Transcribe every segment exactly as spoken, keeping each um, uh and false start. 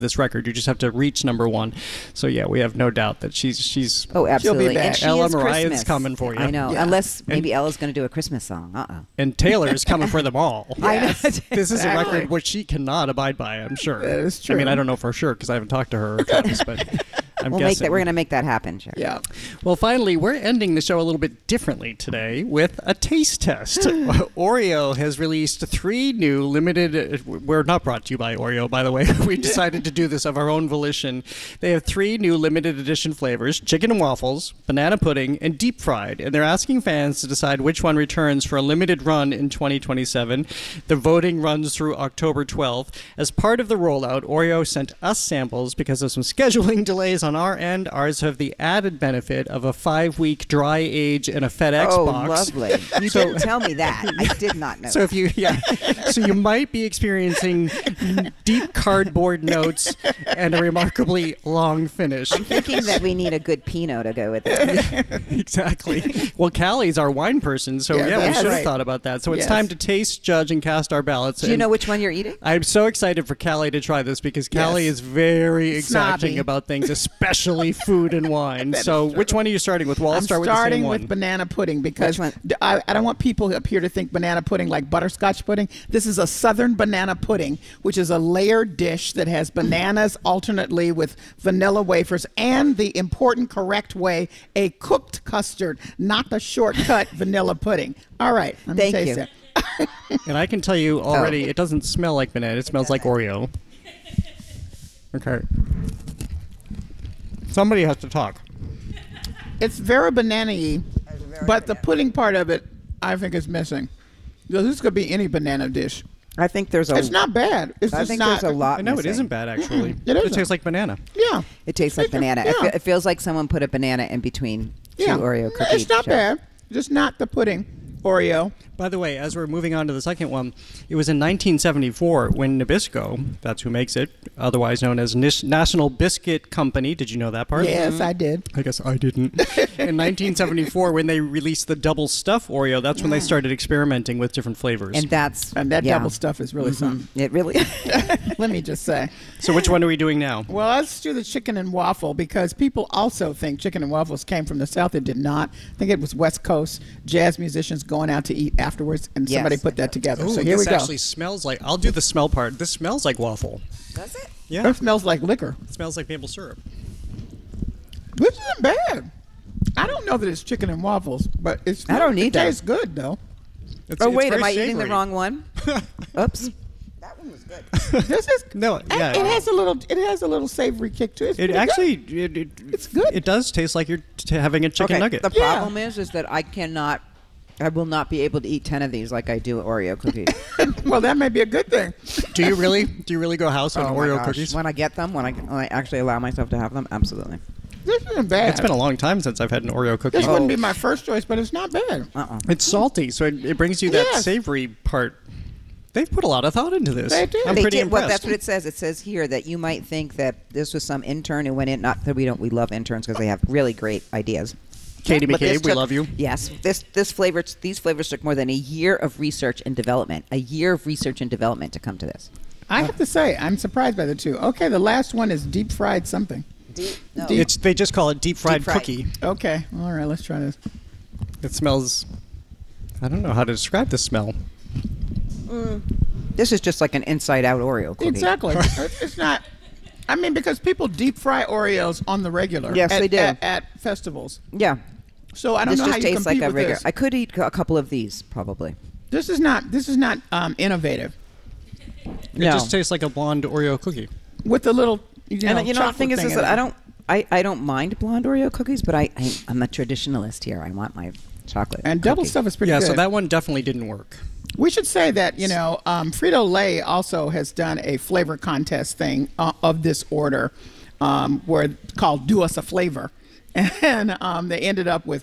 this record. You just have to reach number one. So yeah, we have no doubt that she's she's oh absolutely. She'll be back. And she Ella is Mariah's Christmas. coming for you. I know, Yeah. unless maybe And- Ella's going to do a Christmas song. Uh oh. And Taylor's coming for them all. I know. This is a Exactly. record which she cannot abide by, I'm sure. That is I mean, true. I don't know for sure because I haven't talked to her or Travis, but I'm We'll guessing. make that. We're going to make that happen, Sherry. Yeah. Well, finally, we're ending the show a little bit differently today with a taste test. Oreo has released three new limited... We're not brought to you by Oreo, by the way. We decided to do this of our own volition. They have three new limited edition flavors, chicken and waffles, banana pudding, and deep fried. And they're asking fans to decide which one returns for a limited run in twenty twenty-seven. The voting runs through October twelfth. As part of the rollout, Oreo sent us samples because of some scheduling delays on our end. Ours have the added benefit of a five-week dry age in a FedEx Oh, box. lovely. You So- didn't tell me that. I did not know. So if you, yeah, so you might be experiencing deep cardboard notes and a remarkably long finish. I'm thinking that we need a good Pinot to go with it. Exactly. Well, Callie's our wine person, so Yeah, yeah, we that's should have right. thought about that. So it's Yes. time to taste, judge, and cast our ballots. Do you And know which one you're eating? I'm so excited for Callie to try this because Callie Yes. is very exacting Snobby. about things, especially food and wine. So which one are you starting with? Well, I'll I'm start with the starting same with one. banana pudding because Which one? d- I, I don't want people up here to think banana pudding like butterscotch pudding. This is a southern banana pudding, which is a layered dish that has bananas alternately with vanilla wafers and the important correct way, a cooked custard, not the shortcut vanilla pudding. All right, let me Thank taste you. it. And I can tell you already, Oh. it doesn't smell like banana. It smells like Oreo. Okay. Somebody has to talk. It's very banana-y, but the pudding part of it, I think, is missing. So this could be any banana dish. I think there's a. It's not bad. It's I just think not. there's a lot. I know it missing. isn't bad, actually. It It isn't. tastes like banana. Yeah. It tastes like It- banana. It, yeah. fe- it feels like someone put a banana in between two Yeah. Oreo cookies. It's not bad. Just not the pudding Oreo. By the way, as we're moving on to the second one, it was in nineteen seventy-four when Nabisco, that's who makes it, otherwise known as Nis- National Biscuit Company. Did you know that part? Yes, I did. I guess I didn't. In nineteen seventy-four, when they released the double stuff Oreo, that's when they started experimenting with different flavors. And that's And that yeah. double stuff is really something. It really. Let me just say. so which one are we doing now? Well, let's do the chicken and waffle because people also think chicken and waffles came from the South. It did not. I think it was West Coast jazz musicians going out to eat afterwards, and Yes. somebody put that together. Ooh, so here this we go. actually smells like, I'll do the smell part. This smells like waffle. Does it? Yeah, It smells like liquor. it smells like maple syrup. This isn't bad. I don't know that it's chicken and waffles, but it's. I don't it need that. tastes good though. It's, Oh it's wait, very am I eating the savory. wrong one? Oops. That one was good. This is. No, yeah. It has a little. It has a little savory kick to it. It's It pretty actually, good. it, it, It's good. It does taste like you're t- having a chicken Okay. nugget. The Yeah. problem is, is that I cannot. I will not be able to eat ten of these like I do Oreo cookies. Well, that may be a good thing. Do you really? Do you really go house on Oh my Oreo gosh. cookies? When I get them, when I, when I actually allow myself to have them, absolutely. This isn't bad. It's been a long time since I've had an Oreo cookie. This wouldn't Oh. be my first choice, but it's not bad. Uh-uh. It's salty, so it, it brings you that Yes. savory part. They've put a lot of thought into this. They do. I'm They pretty did, impressed. well, that's what it says. It says here that you might think that this was some intern who went in. Not that we don't. We love interns because they have really great ideas. Katie But this McCabe, we took- love you. Yes, this this flavor, these flavors took more than a year of research and development. A year of research and development to come to this. I have to say, I'm surprised by the two. Okay, the last one is deep fried something. Deep, no. It's they just call it deep fried Deep fried. cookie. Okay, all right, let's try this. It smells. I don't know how to describe the smell. This is just like an inside-out Oreo cookie. Exactly. It's it's not. I mean, because people deep fry Oreos on the regular. Yes, at, they do. At, at festivals. Yeah. So I don't This know just how you tastes compete like a with regular. this. I could eat a couple of these probably. This is not. This is not um, innovative. It No. just tastes like a blonde Oreo cookie. With the little. You know, And you know the chocolate thing is, is in that it. I don't, I, I don't mind blonde Oreo cookies, but I, I I'm a traditionalist here. I want my chocolate. And double cookie. stuff is pretty Yeah, good. so that one definitely didn't work. We should say that, you know, um, Frito-Lay also has done a flavor contest thing uh, of this order um, where called Do Us a Flavor. And um, they ended up with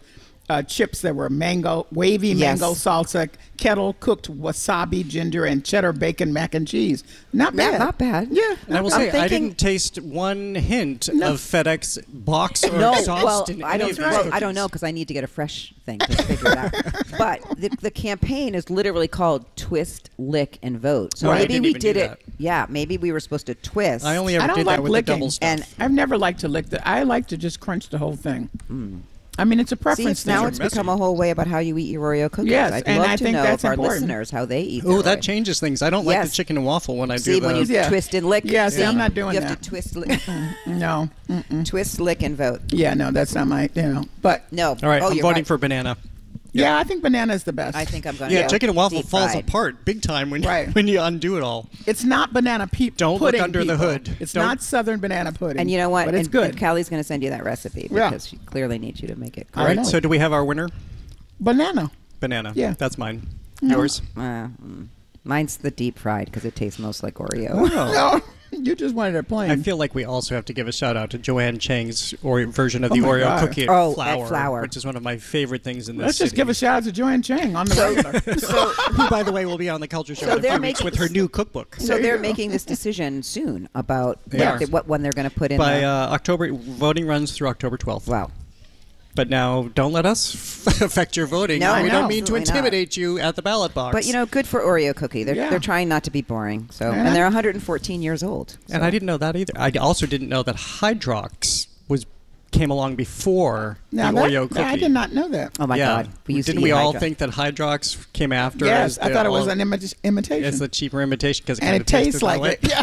uh, chips that were mango, wavy Yes. mango salsa, kettle cooked wasabi, ginger, and cheddar bacon mac and cheese. Not Yeah, bad. not bad. Yeah. And I will not say, bad. I thinking- didn't taste one hint No. of FedEx box or No, exhaust well, in I any don't. of these Well, I cookies. don't know because I need to get a fresh thing to figure it out. But the, the campaign is literally called Twist, Lick, and Vote. So Oh, I maybe didn't we even did do it. that. Yeah, maybe we were supposed to twist. I only ever I don't did like that with licking. the double stuff. And I've never liked to lick the. I like to just crunch the whole thing. I mean, it's a See, preference it's, now thing. it's messy. become a whole way about how you eat your Oreo cookies. Yes, I'd and love I to think know that's of our important. listeners how they eat. Oh, their that Oreo. changes things. I don't like Yes. the chicken and waffle when I See, do the. when you Yeah. twist and lick. Yeah, see, see, I'm not doing You have that. to twist, lick, No. Mm-mm. twist, lick, and vote. Yeah, no, that's not my. You know, but No. All right, oh, I'm you're voting right. for banana. yeah, I think banana is the best. I think I'm going. Yeah, to chicken and waffle deep falls fried. apart big time when Right. when you undo it all. It's not banana pe- Don't look pudding. under the people. hood. It's Don't- not southern banana pudding. And you know what? But it's and, good. And Callie's going to send you that recipe Yeah. because she clearly needs you to make it. All I right, know. so do we have our winner? Banana. Banana. Yeah. That's mine. Yours? Uh, mm. Mine's the deep fried because it tastes most like Oreo. Oh. No, you just wanted a plain. I feel like we also have to give a shout out to Joanne Chang's or version of Oh the my Oreo God. cookie at Oh, at flour, Flour. which is one of my favorite things in this Let's just city. give a shout out to Joanne Chang on the regular. Who, by the way, will be on the Culture Show So in a they're few weeks making- with her new cookbook. So There you they're go. making this decision soon about They what, are. they- what one they're going to put in. By the, uh, October, voting runs through October twelfth. wow. But now, don't let us affect your voting. No, we no, don't mean to absolutely not. intimidate you at the ballot box. But you know, good for Oreo cookie. They're Yeah. they're trying not to be boring. So Yeah. and they're one hundred fourteen years old. and so. I didn't know that either. I also didn't know that Hydrox was came along before Now the that- Oreo cookie. I did not know that. Oh my yeah. God! We used Didn't to we eat all Hydro- think that Hydrox came after? Yes, as I the thought it was all- an imita- imitation. as the cheaper imitation because it and kind it of tastes tasted that like way. it. Yeah.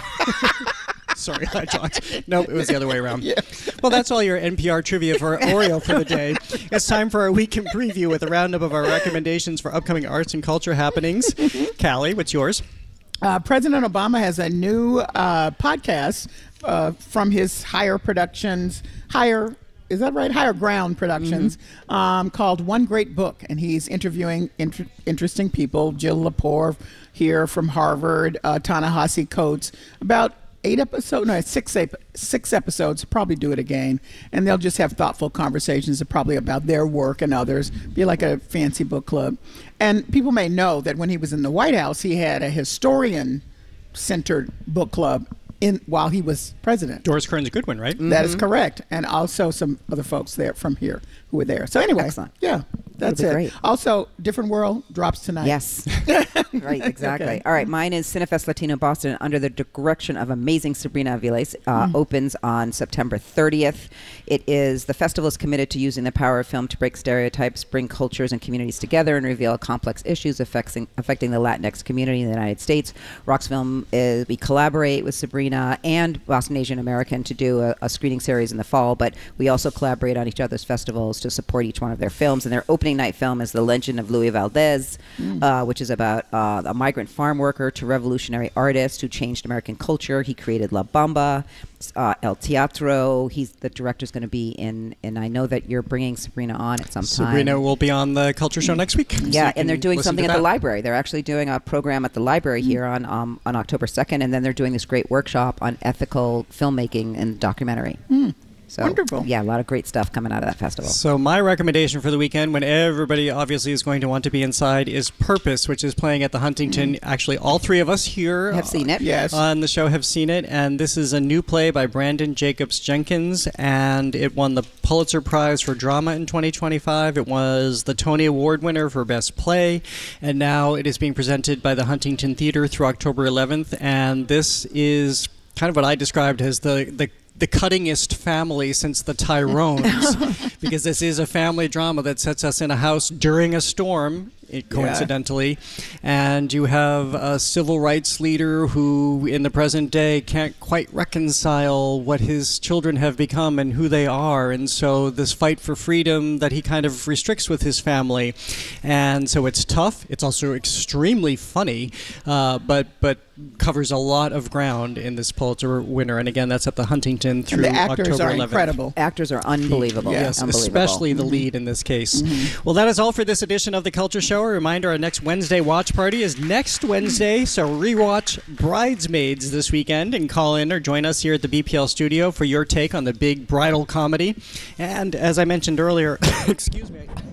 Sorry, Hydrox. No, it was the other way around. Yeah. Well, that's all your N P R trivia for Oreo for the day. It's time for our weekend preview with a roundup of our recommendations for upcoming arts and culture happenings. Callie, what's yours? Uh, President Obama has a new uh, podcast uh, from his Higher Productions, Higher, is that right? Higher Ground Productions, um, called One Great Book. And he's interviewing inter- interesting people, Jill Lepore here from Harvard, uh, Ta-Nehisi Coates, about eight episodes, no, six, ep- six episodes, probably do it again. And they'll just have thoughtful conversations probably about their work and others, be like a fancy book club. And people may know that when he was in the White House, he had a historian-centered book club in while he was president. Doris Kearns Goodwin, right? That is correct. And also some other folks there from here who were there. So anyway, Excellent. yeah, that's be it. great. Also, Different World drops tonight. Yes. Right, exactly. Okay. All right, mine is Cinefest Latino Boston under the direction of amazing Sabrina Aviles. Uh, Opens on September thirtieth. It is, the festival is committed to using the power of film to break stereotypes, bring cultures and communities together, and reveal complex issues affecting, affecting the Latinx community in the United States. Rox Film is, we collaborate with Sabrina and Boston Asian American to do a, a screening series in the fall, but we also collaborate on each other's festivals to support each one of their films. And their opening night film is The Legend of Louis Valdez, uh, which is about uh, a migrant farm worker to revolutionary artist who changed American culture. He created La Bamba, uh, El Teatro. He's the director's going to be in, and I know that you're bringing Sabrina on at some time. Sabrina will be on the Culture Show next week. so Yeah, you and they're can doing listen something to at the that. library. They're actually doing a program at the library here on um, on October second, and then they're doing this great workshop on ethical filmmaking and documentary. So, Wonderful. Yeah, a lot of great stuff coming out of that festival. So my recommendation for the weekend, when everybody obviously is going to want to be inside, is Purpose, which is playing at the Huntington. Actually, all three of us here Have seen it. Yes. on the show have seen it, and this is a new play by Brandon Jacobs Jenkins, and it won the Pulitzer Prize for Drama in twenty twenty-five. It was the Tony Award winner for Best Play, and now it is being presented by the Huntington Theater through October eleventh, and this is kind of what I described as the the the cuttingest family since the Tyrones, because this is a family drama that sets us in a house during a storm, it, coincidentally, and you have a civil rights leader who in the present day can't quite reconcile what his children have become and who they are, and so this fight for freedom that he kind of restricts with his family, and so it's tough. It's also extremely funny, uh, but but covers a lot of ground in this Pulitzer winner, and again, that's at the Huntington And through the actors October are eleventh. incredible. Actors are unbelievable. Yes, unbelievable. especially the lead in this case. Well, that is all for this edition of the Culture Show. A reminder, our next Wednesday watch party is next Wednesday, so rewatch Bridesmaids this weekend and call in or join us here at the B P L studio for your take on the big bridal comedy. And as I mentioned earlier, excuse me,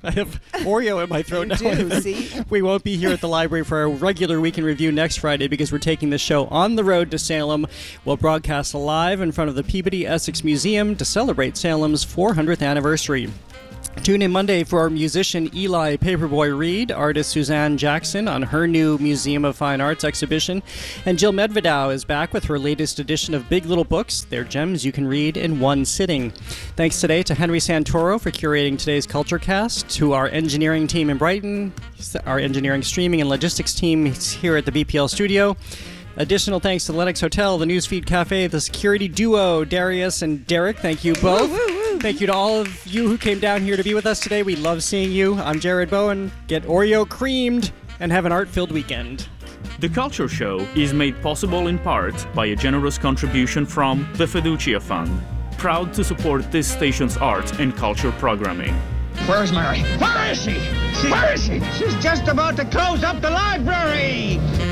I have Oreo in my throat now. You do, see? We won't be here at the library for our regular Week in Review next Friday because we're taking the show on the road to Salem. We'll broadcast live in front of the Peabody Essex Museum to celebrate Salem's four hundredth anniversary. Tune in Monday for our musician Eli Paperboy Reed, artist Suzanne Jackson on her new Museum of Fine Arts exhibition, and Jill Medvedow is back with her latest edition of Big Little Books. They're gems you can read in one sitting. Thanks today to Henry Santoro for curating today's Culture Cast, to our engineering team in Brighton, our engineering, streaming, and logistics team here at the B P L studio. Additional thanks to the Lennox Hotel, the Newsfeed Cafe, the security duo, Darius and Derek. Thank you both. Woo, woo, woo. Thank you to all of you who came down here to be with us today. We love seeing you. I'm Jared Bowen. Get Oreo creamed and have an art-filled weekend. The Culture Show is made possible in part by a generous contribution from the Fiducia Fund, proud to support this station's art and culture programming. Where's Mary? Where is she? Where is she? She's just about to close up the library.